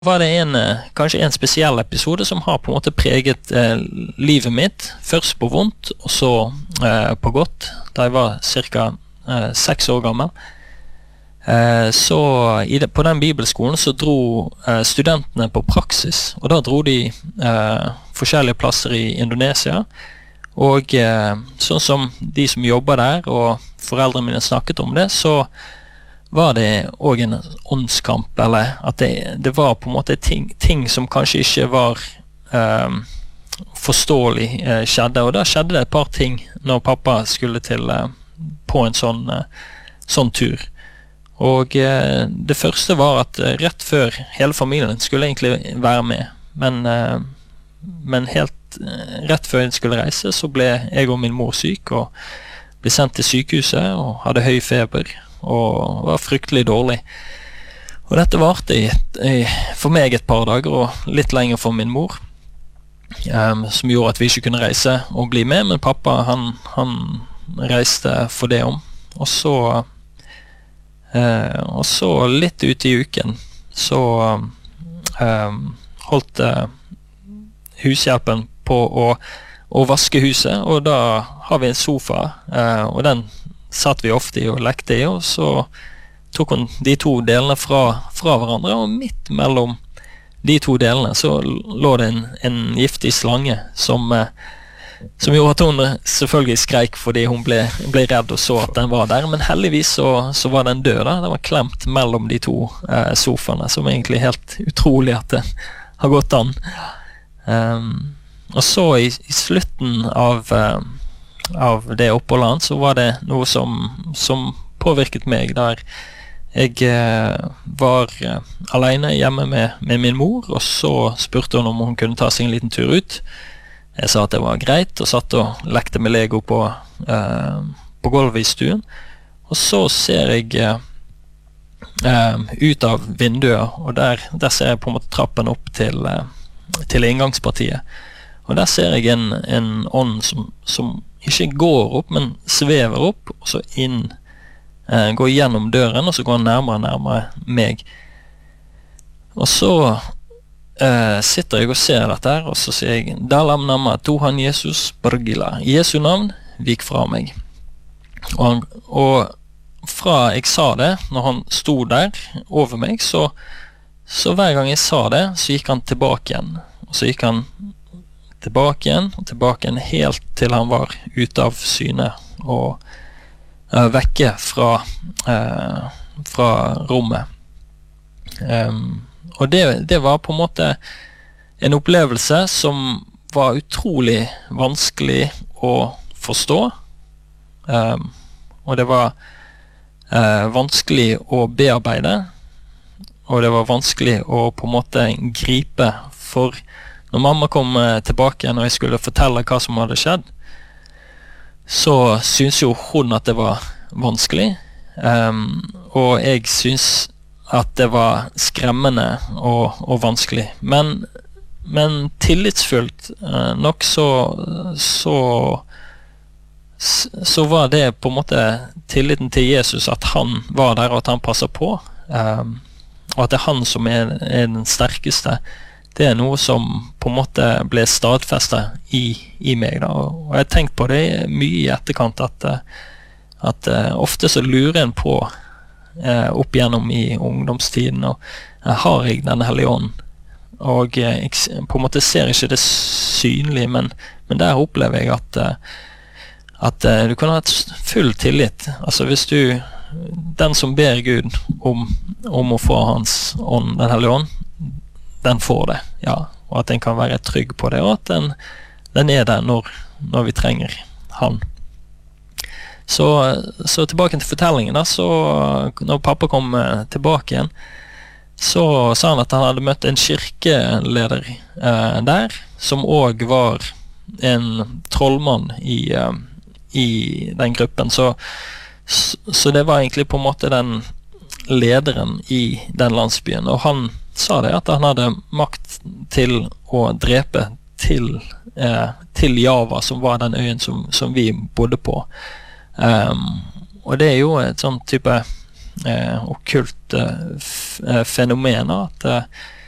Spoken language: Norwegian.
Var det kanskje en spesiell episode som har på en måte preget livet mitt, først på vondt, og så på godt, da jeg var cirka 6 år gammel. Så på den bibelskolen så dro studentene på praksis, og da dro de forskjellige plasser i Indonesia, og sånn som de som jobber der, og foreldrene mine snakket om det, så var det også en åndskamp, eller at det var på en måte ting som kanskje ikke var forståelig skjedde, og da skjedde det et par ting når pappa skulle på en sånn tur. Og det første var at rett før hele familien skulle egentlig være med, men helt rett før jeg skulle reise, så ble jeg og min mor syk, og ble sendt til sykehuset, og hadde høy feber, og var fryktelig dårlig. Og dette varte for meg et par dager, og litt lenger for min mor, som gjorde at vi ikke kunne reise og bli med, men pappa han reiste for det om. Og så litt ute i uken så holdt hushjelpen på å vaske huset, og da har vi en sofa, og den satt vi ofte i og lekte i, og så tok hun de to delene fra hverandre, og midt mellom de to delene så lå det en giftig slange som gjorde at hun selvfølgelig skreik fordi hun ble redd og så at den var der, men heldigvis så var den død da. Den var klemt mellom de to sofaene, som egentlig er helt utrolig at det har gått an. Og så i slutten av det oppholdet så var det noe som påvirket meg, der jeg var alene hjemme med min mor, og så spurte hun om hun kunne ta seg en liten tur ut. Jeg sa at det var greit, og satt og lekte med Lego på gulvet i stuen. Og så ser jeg ut av vinduet, og der ser jeg på en måte trappen opp til inngangspartiet. Og der ser jeg en ånd som ikke går opp, men svever opp, og så går gjennom døren, og så går han nærmere meg. Og så sitter jeg og ser dette her, og så sier jeg, Dalam nama Tuhan Jesus pergilah, i Jesu navn, vik fra meg. Og fra jeg sa det, når han sto der over meg, så hver gang jeg sa det, så gikk han tilbake igjen, og så gikk han tilbake igjen, helt til han var ute av syne og vekke fra rommet. Og det var på en måte en opplevelse som var utrolig vanskelig å forstå, og det var vanskelig å bearbeide, og det var vanskelig å på en måte gripe, for når mamma kom tilbake igjen og jeg skulle fortelle hva som hadde skjedd, så synes jo hun at det var vanskelig, og jeg synes at det var skremmende og vanskelig. Men tillitsfullt nok så var det på en måte tilliten til Jesus, at han var der og at han passer på, og at det er han som er den sterkeste. Det er noe som på en måte ble stadfestet i meg da, og jeg har tenkt på det mye i etterkant, at ofte så lurer en på opp igjennom i ungdomstiden, og har jeg den hellige ånd, og jeg på en måte ser ikke det synlig, men der opplever jeg at du kan ha et full tillit. Altså hvis den som ber Gud om å få hans ånd, den hellige ånd, den får det, ja, og at den kan være trygg på det, og at den er der når vi trenger han. Så tilbake til fortellingen da, så når pappa kom tilbake igjen, så sa han at han hadde møtt en kirkeleder der, som også var en trollmann i den gruppen, så det var egentlig på en måte den lederen i den landsbyen, og han sa det at han hadde makt til å drepe til Java, som var den øyen som vi bodde på. Og det er jo et sånn type okkult fenomen, at